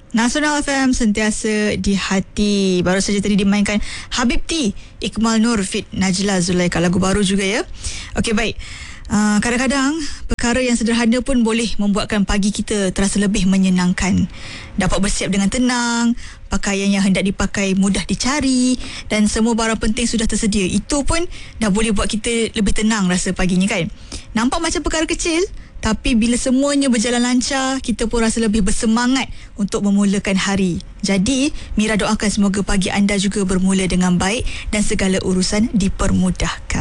Nasional FM sentiasa di hati. Baru saja tadi dimainkan Habibti, Iqmal Nur feat Najla Zulaika, lagu baru juga ya. Okey, baik. Kadang-kadang perkara yang sederhana pun boleh membuatkan pagi kita terasa lebih menyenangkan. Dapat bersiap dengan tenang, pakaian yang hendak dipakai mudah dicari dan semua barang penting sudah tersedia. Itu pun dah boleh buat kita lebih tenang rasa paginya kan. Nampak macam perkara kecil, tapi bila semuanya berjalan lancar, kita pun rasa lebih bersemangat untuk memulakan hari. Jadi, Mira doakan semoga pagi anda juga bermula dengan baik dan segala urusan dipermudahkan.